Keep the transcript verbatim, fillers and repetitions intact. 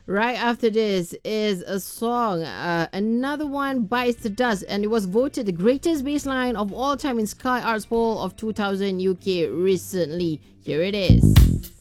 Right after this is a song, uh, another one bites the dust, and it was voted the greatest bass line of all time in Sky Arts poll of two thousand U K recently. Here it is.